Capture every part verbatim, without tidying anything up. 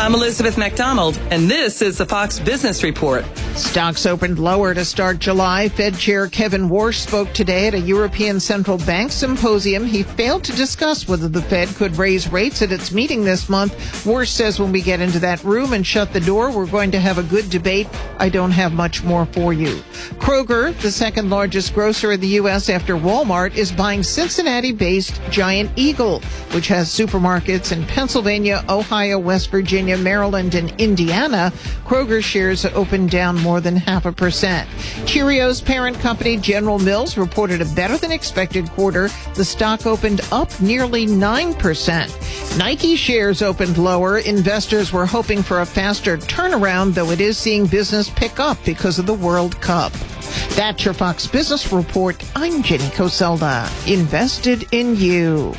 I'm Elizabeth McDonald, and this is the Fox Business Report. Stocks opened lower to start July. Fed Chair Kevin Warsh spoke today at a European Central Bank symposium. He failed to discuss whether the Fed could raise rates at its meeting this month. Warsh says when we get into that room and shut the door, we're going to have a good debate. I don't have much more for you. Kroger, the second largest grocer in the U S after Walmart, is buying Cincinnati-based Giant Eagle, which has supermarkets in Pennsylvania, Ohio, West Virginia, Maryland, and Indiana. Kroger shares opened down more than half a percent. Cheerios parent company General Mills reported a better than expected quarter. The stock opened up nearly nine percent. Nike shares opened lower. Investors were hoping for a faster turnaround, though it is seeing business pick up because of the World Cup. That's your Fox Business Report. I'm Jenny Coselda. Invested in you.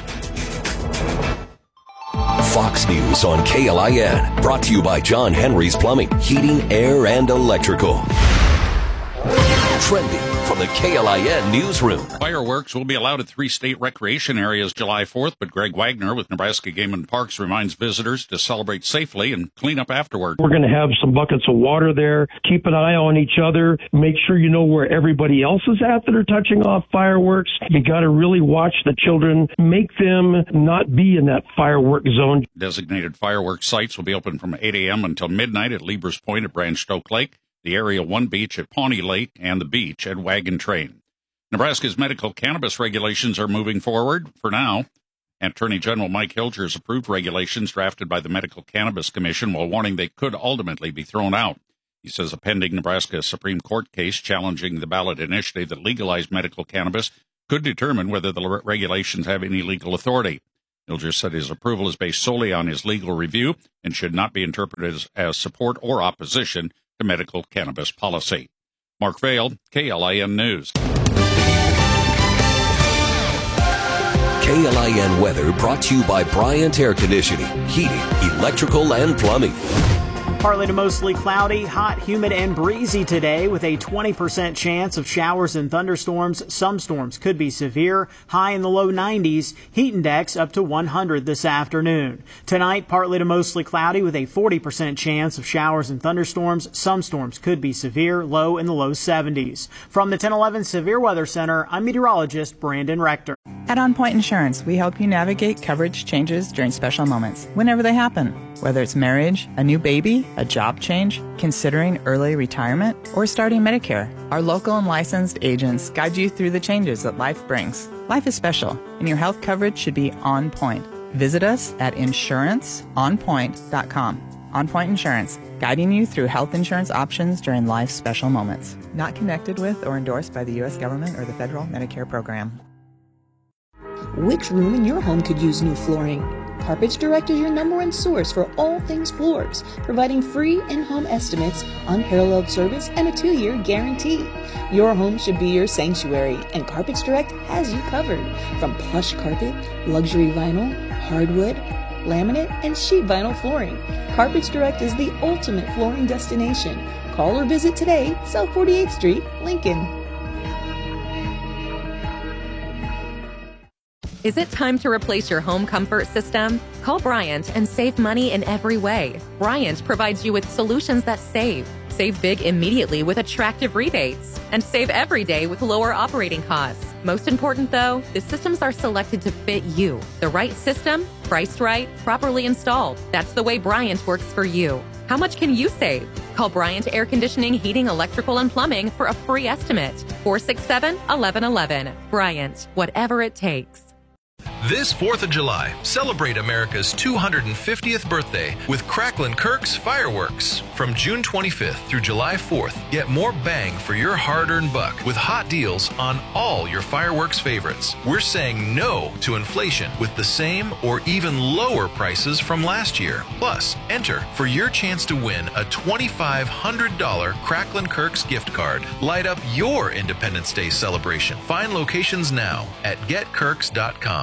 Fox News on K L I N. Brought to you by John Henry's Plumbing, Heating, Air, and Electrical. Trending from the K L I N newsroom. Fireworks will be allowed at three state recreation areas July fourth, but Greg Wagner with Nebraska Game and Parks reminds visitors to celebrate safely and clean up afterward. We're going to have some buckets of water there. Keep an eye on each other. Make sure you know where everybody else is at that are touching off fireworks. You got to really watch the children. Make them not be in that firework zone. Designated fireworks sites will be open from eight a.m. until midnight at Liebers Point at Branched Oak Lake, the Area one beach at Pawnee Lake, and the beach at Wagon Train. Nebraska's medical cannabis regulations are moving forward for now. Attorney General Mike Hilger has approved regulations drafted by the Medical Cannabis Commission while warning they could ultimately be thrown out. He says a pending Nebraska Supreme Court case challenging the ballot initiative that legalized medical cannabis could determine whether the regulations have any legal authority. Hilger said his approval is based solely on his legal review and should not be interpreted as, as support or opposition to medical cannabis policy. Mark Vail, K L I N News. K L I N weather brought to you by Bryant Air Conditioning, Heating, Electrical, and Plumbing. Partly to mostly cloudy, hot, humid, and breezy today with a twenty percent chance of showers and thunderstorms. Some storms could be severe, high in the low nineties. Heat index up to one hundred this afternoon. Tonight, partly to mostly cloudy with a forty percent chance of showers and thunderstorms. Some storms could be severe, low in the low seventies. From the ten eleven Severe Weather Center, I'm meteorologist Brandon Rector. At On Point Insurance, we help you navigate coverage changes during special moments, whenever they happen. Whether it's marriage, a new baby, a job change, considering early retirement, or starting Medicare, our local and licensed agents guide you through the changes that life brings. Life is special, and your health coverage should be on point. Visit us at insurance on point dot com. On Point Insurance, guiding you through health insurance options during life's special moments. Not connected with or endorsed by the U S government or the federal Medicare program. Which room in your home could use new flooring? Carpets Direct is your number one source for all things floors, providing free in-home estimates, unparalleled service, and a two-year guarantee. Your home should be your sanctuary, and Carpets Direct has you covered. From plush carpet, luxury vinyl, hardwood, laminate, and sheet vinyl flooring, Carpets Direct is the ultimate flooring destination. Call or visit today, South forty-eighth Street, Lincoln. Is it time to replace your home comfort system? Call Bryant and save money in every way. Bryant provides you with solutions that save. Save big immediately with attractive rebates. And save every day with lower operating costs. Most important, though, the systems are selected to fit you. The right system, priced right, properly installed. That's the way Bryant works for you. How much can you save? Call Bryant Air Conditioning, Heating, Electrical, and Plumbing for a free estimate. four six seven, one one one one. Bryant, whatever it takes. This fourth of July, celebrate America's two hundred fiftieth birthday with Cracklin' Kirk's Fireworks. From June twenty-fifth through July fourth, get more bang for your hard-earned buck with hot deals on all your fireworks favorites. We're saying no to inflation with the same or even lower prices from last year. Plus, enter for your chance to win a twenty-five hundred dollars Cracklin' Kirk's gift card. Light up your Independence Day celebration. Find locations now at get kirks dot com.